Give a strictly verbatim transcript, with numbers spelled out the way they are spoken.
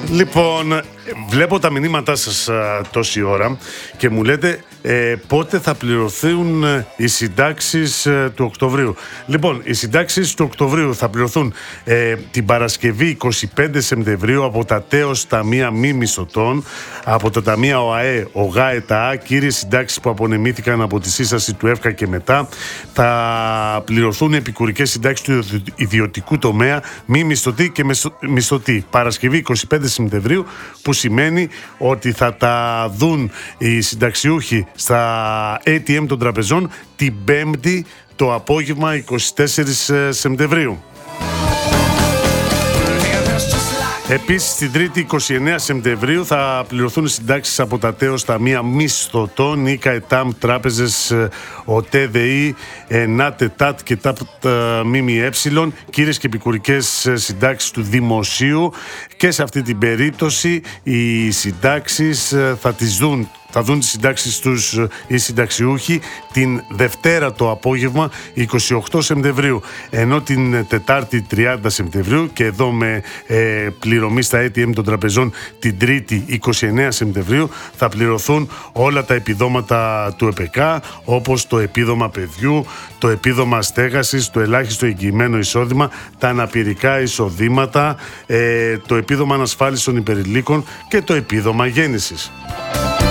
Λοιπόν, βλέπω τα μηνύματά σας α, τόση ώρα και μου λέτε ε, πότε θα πληρωθούν ε, οι συντάξεις ε, του Οκτωβρίου. Λοιπόν, οι συντάξεις του Οκτωβρίου θα πληρωθούν ε, την Παρασκευή εικοστή πέμπτη Σεπτεμβρίου από τα ΤΕΟΣ Ταμεία Μη Μισθωτών, από τα Ταμεία ΟΑΕ, ΟΓΑΕ, ΤΑΑ, κύριες συντάξεις που απονεμήθηκαν από τη σύσταση του ΕΦΚΑ και μετά. Θα πληρωθούν επικουρικές συντάξεις του ιδιωτικού τομέα, μη μισθωτή και μισθωτή. Παρασκευή εικοστή πέμπτη Σεπτεμβρίου, που σημαίνει ότι θα τα δουν οι συνταξιούχοι στα έι τι εμ των τραπεζών την Πέμπτη το απόγευμα εικοστή τέταρτη Σεπτεμβρίου. Επίσης, την Τρίτη εικοστή ενάτη Σεπτεμβρίου θα πληρωθούν οι συντάξεις από τα ΤΕΟΣ Ταμεία Μισθωτών, ΙΚΑ, ΕΤΑΜ, Τράπεζες, ΟΤΕ, ΔΕΗ, ΝΑΤΕ, ΤΑΤ και ΤΑΠ ΜΜΕ, κύριες και επικουρικές συντάξεις του Δημοσίου, και σε αυτή την περίπτωση οι συντάξεις θα τις δουν Θα δουν τις συντάξεις τους οι συνταξιούχοι την Δευτέρα το απόγευμα εικοστή ογδόη Σεπτεμβρίου, ενώ την Τετάρτη τριάντα Σεπτεμβρίου, και εδώ με ε, πληρωμή στα έι τι εμ των τραπεζών την Τρίτη εικοστή ενάτη Σεπτεμβρίου, θα πληρωθούν όλα τα επιδόματα του ΕΠΕΚΑ, όπως το επίδομα παιδιού, το επίδομα στέγασης, το ελάχιστο εγγυημένο εισόδημα, τα αναπηρικά εισοδήματα, ε, το επίδομα ανασφάλισης των υπερηλίκων και το επίδομα γέννησης.